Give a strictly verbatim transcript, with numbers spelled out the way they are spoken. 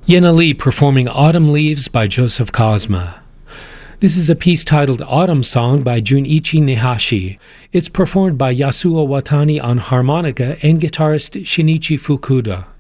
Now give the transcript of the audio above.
Yena Lee performing Autumn Leaves by Joseph Kazma. This is a piece titled Autumn Song by Junichi Nihashi. It's performed by Yasuo Watani on harmonica and guitarist Shinichi Fukuda.